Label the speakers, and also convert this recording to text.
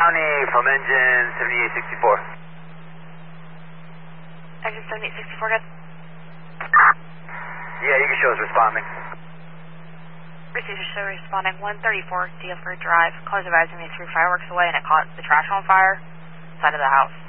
Speaker 1: County from engine 7864.
Speaker 2: Engine 7864, good.
Speaker 1: Yeah, you can show us responding.
Speaker 2: Receiver show responding 134 Dealford Drive. Cars advising me 3 fireworks away and it caught the trash on fire. Side of the house.